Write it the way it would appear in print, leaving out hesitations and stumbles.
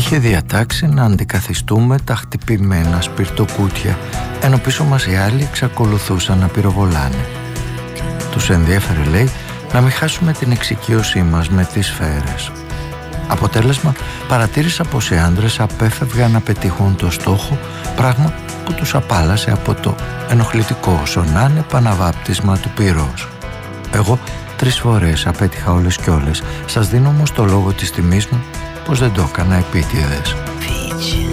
είχε διατάξει να αντικαθιστούμε τα χτυπημένα σπιρτοκούτια, ενώ πίσω μας οι άλλοι εξακολουθούσαν να πυροβολάνε. Τους ενδιέφερε, λέει, να μην χάσουμε την εξοικείωσή μας με τις σφαίρες. Αποτέλεσμα, παρατήρησα πως οι άντρες απέφευγαν να πετύχουν το στόχο, πράγμα που τους απάλασε από το ενοχλητικό όσο να είναι επαναβάπτισμα του πυρός. Εγώ 3 φορές απέτυχα όλες κι όλες. Σας δίνω όμως το λόγο της τιμής μου πως δεν το έκανα επίτηδες.